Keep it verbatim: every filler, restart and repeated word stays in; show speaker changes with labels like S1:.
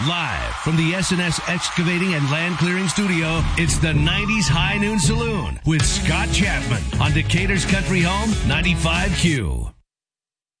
S1: Live from the S and S Excavating and Land Clearing Studio, it's the nineties High Noon Saloon with Scott Chapman on Decatur's Country Home ninety-five Q.